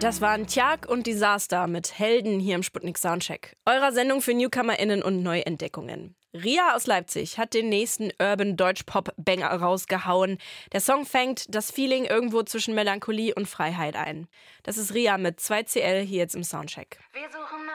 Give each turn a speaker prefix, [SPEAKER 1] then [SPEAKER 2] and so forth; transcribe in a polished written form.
[SPEAKER 1] Das waren Tjag und Disaster mit Helden hier im Sputnik Soundcheck. Eurer Sendung für NewcomerInnen und Neuentdeckungen. Ria aus Leipzig hat den nächsten Urban-Deutsch-Pop-Banger rausgehauen. Der Song fängt das Feeling irgendwo zwischen Melancholie und Freiheit ein. Das ist Ria mit 2CL hier jetzt im Soundcheck.
[SPEAKER 2] Wir suchen